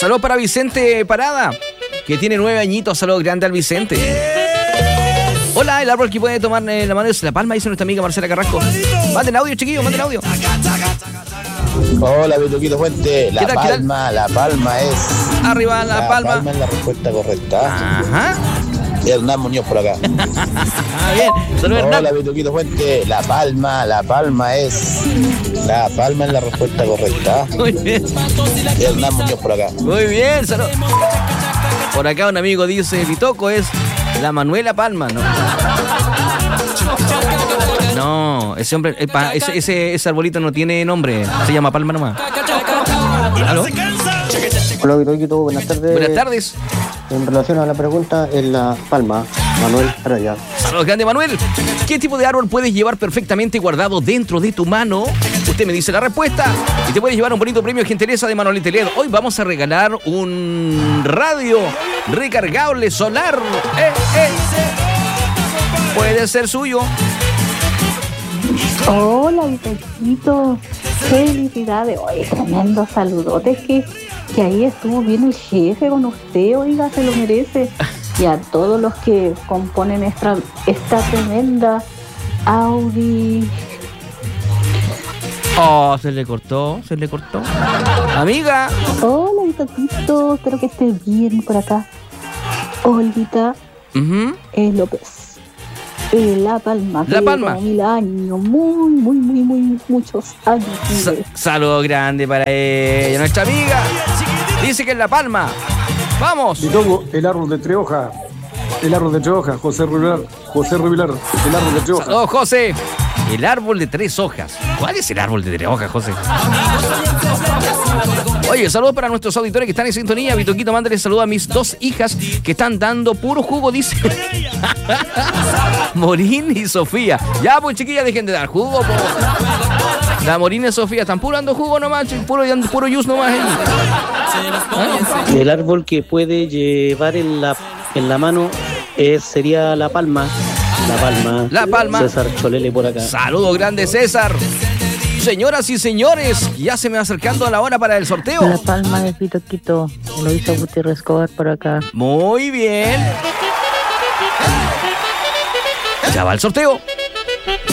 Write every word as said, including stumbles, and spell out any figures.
Saludos para Vicente Parada, que tiene nueve añitos. Saludos grande al Vicente. Hola, el árbol que puede tomar eh, la mano es la palma, dice nuestra amiga Marcela Carrasco. Manden audio, chiquillos, manden audio. Hola, Betuquito Fuente. La tal, palma, la palma es. Arriba la, la palma. La palma es la respuesta correcta. Ajá. Hernán Muñoz por acá. Bien, saludos, Hernán. Hola, Betuquito Fuente. La palma, la palma es. La palma es la respuesta correcta. Muy bien. Hernán Muñoz por acá. Muy bien, saludos. Por acá un amigo dice, Bitoco es la Manuela Palma, ¿no? No, ese hombre, epa, ese, ese, ese arbolito no tiene nombre, se llama Palma nomás. ¿Aló? Hola, Bitoquito, buenas tardes. Buenas tardes. En relación a la pregunta, es la palma, Manuel Araya. Saludos, grande Manuel. ¿Qué tipo de árbol puedes llevar perfectamente guardado dentro de tu mano? Usted me dice la respuesta y te puedes llevar un bonito premio gentileza de Manolete L E D. Hoy vamos a regalar un radio recargable solar. Eh, eh. Puede ser suyo. Hola, Bitoquito. Felicidades. Oye, tremendo saludotes que, que ahí estuvo bien el jefe con usted. Oiga, se lo merece. Y a todos los que componen esta, esta tremenda Audi. Oh, se le cortó, se le cortó. Amiga. Hola, Bitoquito. Espero que estés bien por acá. Olvita uh-huh. eh, López. Eh, la Palma. La Palma. Mil años. Muy, muy, muy, muy, muchos años. Sa- saludo grande para ella, nuestra amiga. Dice que es La Palma. Vamos. Y toco el árbol de tres hojas. El árbol de tres hojas, José Rubilar. José Rubilar, el árbol de tres hojas. Saludos, José. El árbol de tres hojas. ¿Cuál es el árbol de tres hojas, José? Oye, saludos para nuestros auditores que están en sintonía. Bitoquito, mándale saludos a mis dos hijas que están dando puro jugo, dice. Morín y Sofía. Ya, pues, chiquillas, dejen de dar jugo, po. La Morín y Sofía están puro dando jugo nomás, puro, puro juice nomás. ¿Eh? El árbol que puede llevar en la, en la mano es, sería la palma. La Palma. La Palma. César Cholele por acá. Saludos grande, César. Señoras y señores, ya se me va acercando a la hora para el sorteo. La Palma de Bitoquito. Lo hizo Gutiérrez Escobar por acá. Muy bien. Ya va el sorteo.